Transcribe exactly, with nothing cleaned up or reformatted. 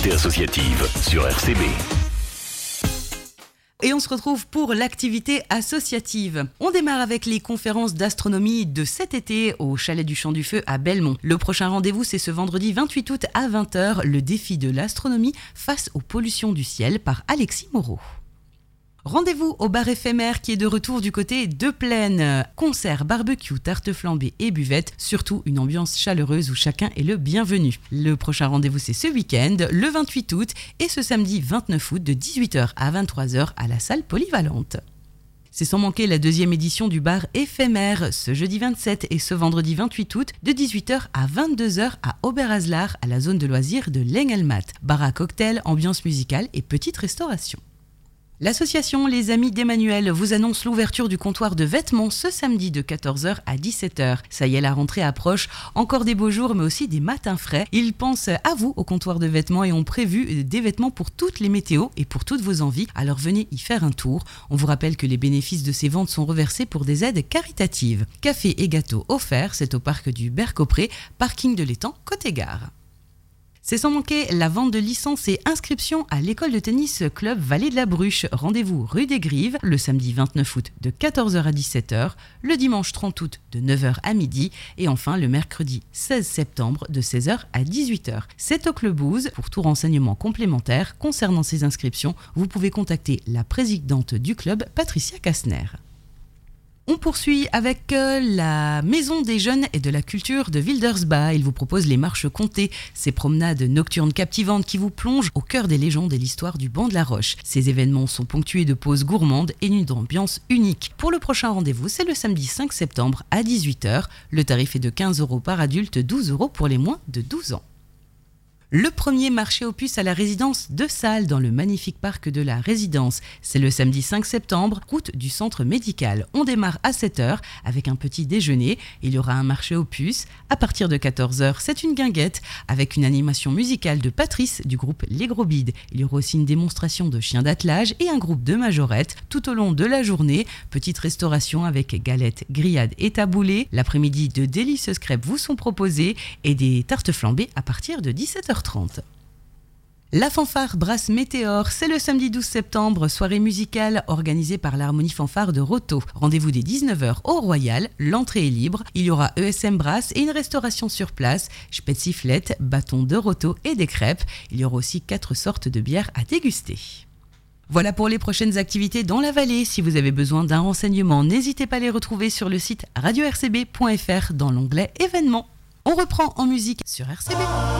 l'activité associative sur R C B. Et on se retrouve pour l'activité associative. On démarre avec les conférences d'astronomie de cet été au Chalet du Champ du Feu à Belmont. Le prochain rendez-vous, c'est ce vendredi vingt-huit août à vingt heures, le défi de l'astronomie face aux pollutions du ciel par Alexis Moreau. Rendez-vous au bar éphémère qui est de retour du côté de Plaine. Concert, barbecue, tarte flambée et buvette, surtout une ambiance chaleureuse où chacun est le bienvenu. Le prochain rendez-vous c'est ce week-end, le vingt-huit août et ce samedi vingt-neuf août de dix-huit heures à vingt-trois heures à la salle polyvalente. C'est sans manquer la deuxième édition du bar éphémère, ce jeudi vingt-sept et ce vendredi vingt-huit août de dix-huit heures à vingt-deux heures à Oberhaslar à la zone de loisirs de l'Engelmatt. Bar à cocktail, ambiance musicale et petite restauration. L'association Les Amis d'Emmanuel vous annonce l'ouverture du comptoir de vêtements ce samedi de quatorze heures à dix-sept heures. Ça y est, la rentrée approche, encore des beaux jours mais aussi des matins frais. Ils pensent à vous au comptoir de vêtements et ont prévu des vêtements pour toutes les météos et pour toutes vos envies. Alors venez y faire un tour. On vous rappelle que les bénéfices de ces ventes sont reversés pour des aides caritatives. Café et gâteaux offerts, c'est au parc du Bercopré, parking de l'étang côté gare. C'est sans manquer la vente de licences et inscriptions à l'école de tennis club Vallée de la Bruche. Rendez-vous rue des Grives le samedi vingt-neuf août de quatorze heures à dix-sept heures, le dimanche trente août de neuf heures à midi et enfin le mercredi seize septembre de seize heures à dix-huit heures. C'est au Club Bouze. Pour tout renseignement complémentaire concernant ces inscriptions, vous pouvez contacter la présidente du club, Patricia Kastner. On poursuit avec euh, la Maison des Jeunes et de la Culture de Wildersbach. Il vous propose les marches comptées, ces promenades nocturnes captivantes qui vous plongent au cœur des légendes et l'histoire du banc de la Roche. Ces événements sont ponctués de pauses gourmandes et d'une ambiance unique. Pour le prochain rendez-vous, c'est le samedi cinq septembre à dix-huit heures. Le tarif est de quinze euros par adulte, douze euros pour les moins de douze ans. Le premier marché aux puces à la résidence de Salles dans le magnifique parc de la résidence. C'est le samedi cinq septembre, route du centre médical. On démarre à sept heures avec un petit déjeuner. Il y aura un marché aux puces. À partir de quatorze heures, c'est une guinguette avec une animation musicale de Patrice du groupe Les Gros Bides. Il y aura aussi une démonstration de chiens d'attelage et un groupe de majorettes tout au long de la journée. Petite restauration avec galettes, grillades et taboulés. L'après-midi, de délicieuses crêpes vous sont proposées et des tartes flambées à partir de dix-sept heures trente. La fanfare brasse Météor, c'est le samedi douze septembre, soirée musicale organisée par l'Harmonie Fanfare de Roto. Rendez-vous dès dix-neuf heures au Royal, l'entrée est libre, il y aura E S M Brass et une restauration sur place, spätziflette, bâtons de Roto et des crêpes. Il y aura aussi quatre sortes de bières à déguster. Voilà pour les prochaines activités dans la vallée. Si vous avez besoin d'un renseignement, n'hésitez pas à les retrouver sur le site radio r c b point f r dans l'onglet événements. On reprend en musique sur R C B.